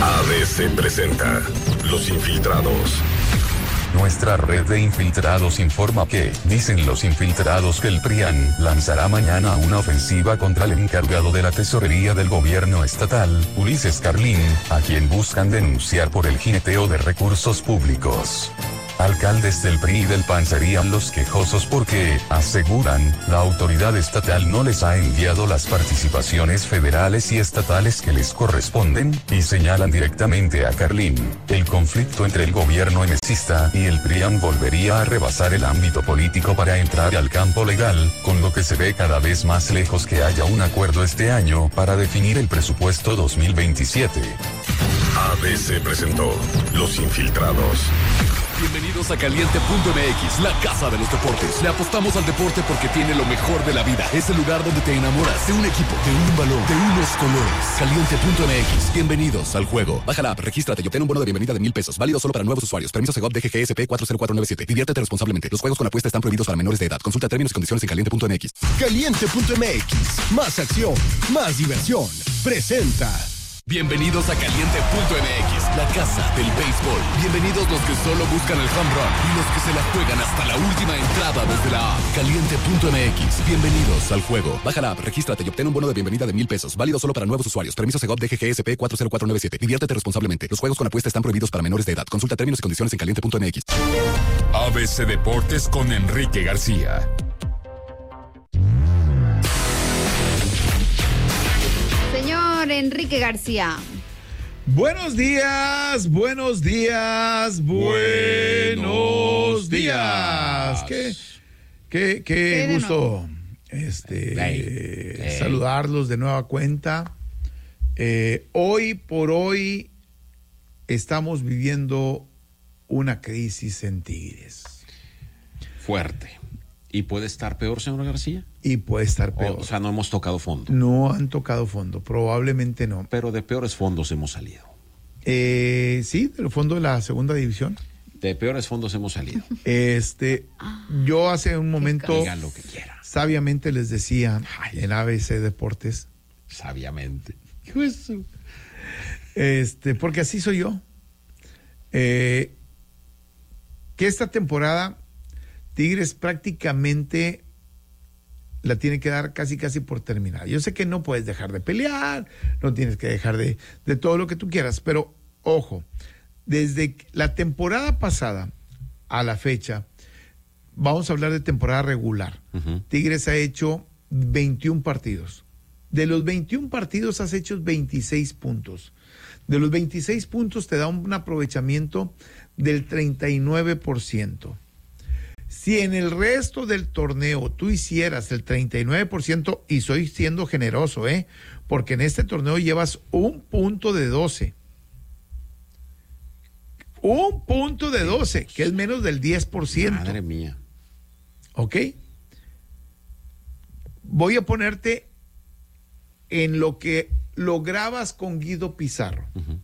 ABC presenta Los Infiltrados. Nuestra red de infiltrados informa que, dicen los infiltrados, que el PRIAN lanzará mañana una ofensiva contra el encargado de la tesorería del gobierno estatal, Ulises Carlín, a quien buscan denunciar por el jineteo de recursos públicos. Alcaldes del PRI y del PAN serían los quejosos porque, aseguran, la autoridad estatal no les ha enviado las participaciones federales y estatales que les corresponden, y señalan directamente a Carlín. El conflicto entre el gobierno emesista y el PRIAN volvería a rebasar el ámbito político para entrar al campo legal, con lo que se ve cada vez más lejos que haya un acuerdo este año para definir el presupuesto 2027. ABC presentó Los Infiltrados. Bienvenidos a Caliente.mx, la casa de los deportes. Le apostamos al deporte porque tiene lo mejor de la vida. Es el lugar donde te enamoras de un equipo, de un balón, de unos colores. Caliente.mx, bienvenidos al juego. Baja la app, regístrate y obtén un bono de bienvenida de $1,000. Válido solo para nuevos usuarios. Permiso Segov DGGSP 40497. Diviértete responsablemente. Los juegos con apuesta están prohibidos para menores de edad. Consulta términos y condiciones en Caliente.mx. Caliente.mx, más acción, más diversión. Presenta. Bienvenidos a Caliente.mx, la casa del béisbol. Bienvenidos los que solo buscan el home run y los que se la juegan hasta la última entrada desde la app. Caliente.mx, bienvenidos al juego. Baja la app, regístrate y obtén un bono de bienvenida de $1,000. Válido solo para nuevos usuarios. Permiso Segov DGGSP 40497. Diviértete responsablemente. Los juegos con apuesta están prohibidos para menores de edad. Consulta términos y condiciones en Caliente.mx. ABC Deportes con Enrique García. Señor Enrique García. Buenos días, buenos días, buenos días. Qué gusto saludarlos de nueva cuenta. Hoy por hoy estamos viviendo una crisis en Tigres. Fuerte. ¿Y puede estar peor, señor García? Y puede estar peor. O sea, no hemos tocado fondo. No han tocado fondo, probablemente no. Pero de peores fondos hemos salido. Sí, del fondo de la segunda división. De peores fondos hemos salido. Yo hace un momento Digan lo que quieran. sabiamente les decía en ABC Deportes. Sabiamente. Porque así soy yo. Que esta temporada Tigres prácticamente la tiene que dar casi por terminada. Yo sé que no puedes dejar de pelear, no tienes que dejar de todo lo que tú quieras, pero ojo, desde la temporada pasada a la fecha, vamos a hablar de temporada regular. Uh-huh. Tigres ha hecho 21 partidos. De los 21 partidos has hecho 26 puntos. De los 26 puntos te da un aprovechamiento del 39%. Si en el resto del torneo tú hicieras el 39%, y soy siendo generoso, porque en este torneo llevas un punto de 12. Un punto de 12, que es menos del 10%. Madre mía. ¿Ok? Voy a ponerte en lo que lograbas con Guido Pizarro. Uh-huh.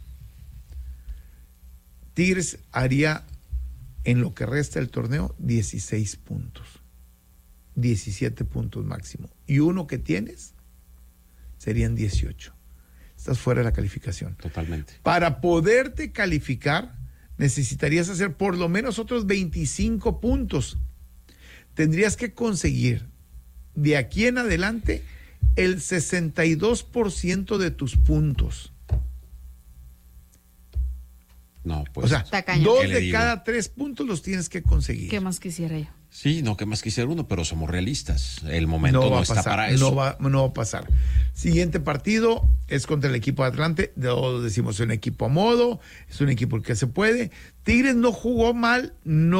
Tigres haría en lo que resta del torneo 16 puntos, 17 puntos máximo, y uno que tienes serían 18. Estás fuera de la calificación. Totalmente. Para poderte calificar necesitarías hacer por lo menos otros 25 puntos. Tendrías que conseguir de aquí en adelante el 62% de tus puntos. No, pues. O sea, 2 de cada 3 puntos los tienes que conseguir. ¿Qué más quisiera yo? Sí, no, ¿qué más quisiera uno? Pero somos realistas. El momento no está para eso. No va a pasar. Siguiente partido es contra el equipo de Atlante. Todos decimos es un equipo a modo, es un equipo que se puede. Tigres no jugó mal.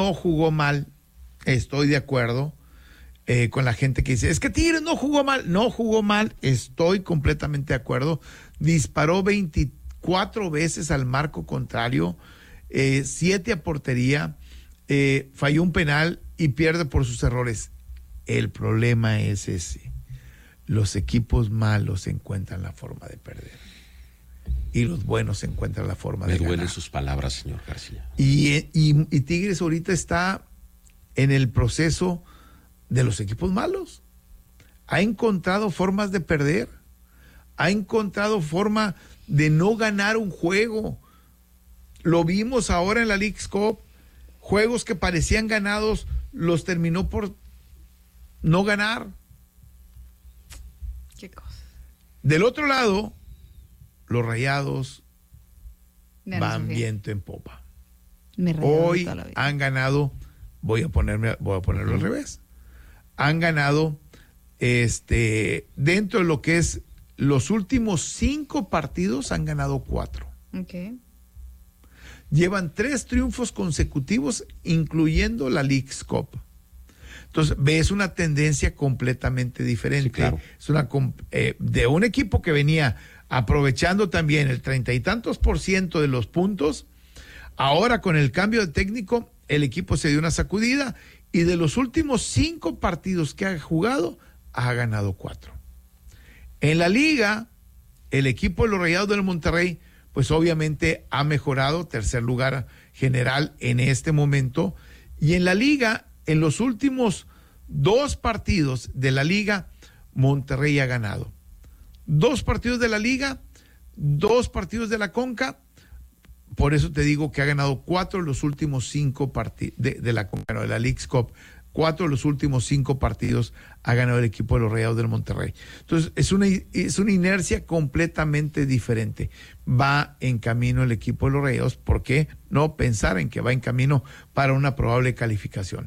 Estoy de acuerdo con la gente que dice, es que Tigres no jugó mal. Estoy completamente de acuerdo. Disparó 24 veces al marco contrario, 7 a portería, falló un penal y pierde por sus errores. El problema es ese. Los equipos malos encuentran la forma de perder y los buenos encuentran la forma de ganar. Me duelen sus palabras, señor García. Y Tigres ahorita está en el proceso de los equipos malos. Ha encontrado formas de perder. ha encontrado forma de no ganar un juego. Lo vimos ahora en la Leagues Cup. Juegos que parecían ganados, los terminó por no ganar. Qué cosa. Del otro lado, los Rayados Ya no van Sofía. viento en popa. Me rayaron Hoy toda la vida. han ganado, voy a ponerlo al revés. Han ganado dentro de lo que es los últimos 5 partidos, han ganado 4. Ok. Llevan 3 triunfos consecutivos, incluyendo la Leagues Cup. Entonces, ves una tendencia completamente diferente. Sí, claro. Es de un equipo que venía aprovechando también el 30 y tantos % de los puntos. Ahora, con el cambio de técnico, el equipo se dio una sacudida y de los últimos 5 partidos que ha jugado, ha ganado 4. En la liga, el equipo de los Rayados del Monterrey, pues obviamente ha mejorado, tercer lugar general en este momento. Y en la liga, en los últimos 2 partidos de la liga, Monterrey ha ganado. 2 partidos de la liga, 2 partidos de la Conca. Por eso te digo que ha ganado 4 de los últimos 5 partidos de la Conca, no, de la Leagues Cup. 4 de los últimos 5 partidos ha ganado el equipo de los Rayados del Monterrey. Entonces, es una inercia completamente diferente. Va en camino el equipo de los Rayados. ¿Por qué no pensar en que va en camino para una probable calificación?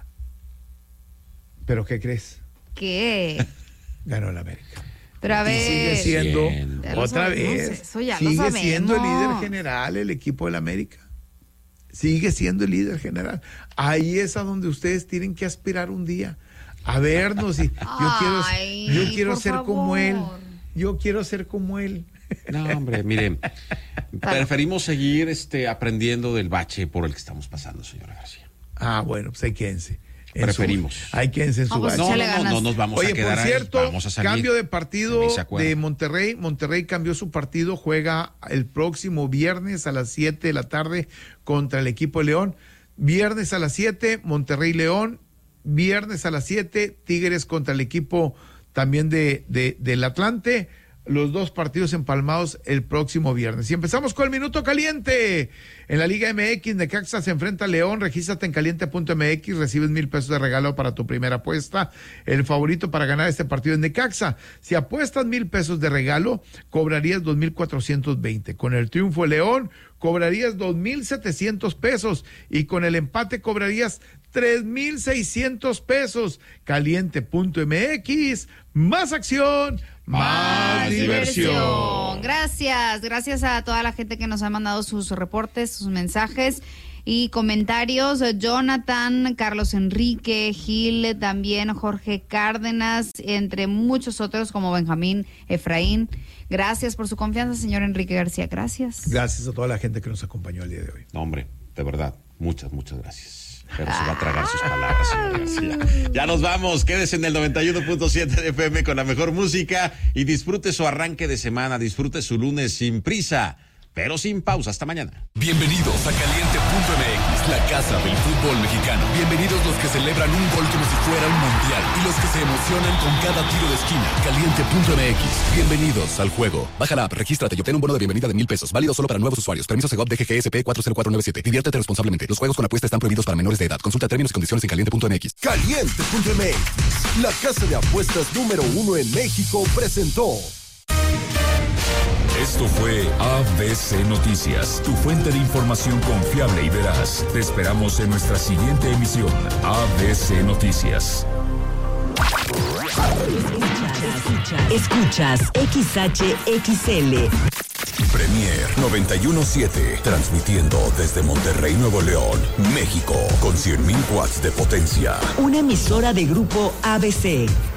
¿Pero qué crees? ¿Qué? Ganó el América. Pero a Y ver. sigue siendo, Bien. Ya lo otra sabemos, vez, eso ya lo sigue siendo el líder sabemos. general el equipo del América. Sigue siendo el líder general. Ahí es a donde ustedes tienen que aspirar un día. A vernos. Y Ay, yo quiero por ser como favor. él. Yo quiero ser como él. No, hombre, miren, preferimos seguir aprendiendo del bache por el que estamos pasando, señora García. Ah, bueno, pues ahí quédense. Preferimos. Ahí quédense en su Vamos, bache. No, échale no, ganas. no nos vamos Oye, a quedar por cierto, ahí, vamos a salir. cambio de partido En ese acuerdo. de Monterrey. Monterrey cambió su partido, juega el próximo viernes a las 7 de la tarde contra el equipo de León. Viernes a las 7, Monterrey-León. Viernes a las 7, Tigres contra el equipo también del Atlante. Los 2 partidos empalmados el próximo viernes. Y empezamos con el Minuto Caliente. En la Liga MX, Necaxa se enfrenta a León. Regístrate en caliente.mx, recibes 1,000 pesos de regalo para tu primera apuesta. El favorito para ganar este partido es Necaxa. Si apuestas 1,000 pesos de regalo, cobrarías 2,420. Con el triunfo de León, cobrarías 2,700 pesos. Y con el empate cobrarías 3,600 pesos. Caliente.mx, más acción, más diversión. Gracias a toda la gente que nos ha mandado sus reportes, sus mensajes y comentarios. Jonathan, Carlos Enrique, Gil, también Jorge Cárdenas, entre muchos otros como Benjamín, Efraín. Gracias por su confianza, señor Enrique García. Gracias. Gracias a toda la gente que nos acompañó el día de hoy. No, hombre, de verdad, muchas gracias. Pero se va a tragar sus palabras, señor García. Ya nos vamos, quédese en el 91.7 de FM con la mejor música y disfrute su arranque de semana, disfrute su lunes sin prisa, pero sin pausa. Hasta mañana. Bienvenidos a Caliente.mx, la casa del fútbol mexicano. Bienvenidos los que celebran un gol como si fuera un mundial y los que se emocionan con cada tiro de esquina. Caliente.mx, bienvenidos al juego. Baja la app, regístrate y obtén un bono de bienvenida de 1,000 pesos. Válido solo para nuevos usuarios. Permiso Segov DGGSP 40497. Diviértete responsablemente. Los juegos con apuesta están prohibidos para menores de edad. Consulta términos y condiciones en Caliente.mx. Caliente.mx, la casa de apuestas número 1 en México, presentó. Esto fue ABC Noticias, tu fuente de información confiable y veraz. Te esperamos en nuestra siguiente emisión, ABC Noticias. Escuchas XHXL. Premier 91.7, transmitiendo desde Monterrey, Nuevo León, México, con 100,000 watts de potencia. Una emisora de Grupo ABC.